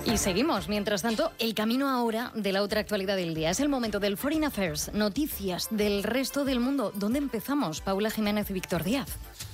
Y seguimos, mientras tanto, el camino ahora de la otra actualidad del día. Es el momento del Foreign Affairs, noticias del resto del mundo. ¿Dónde empezamos, Paula Jiménez y Víctor Díaz?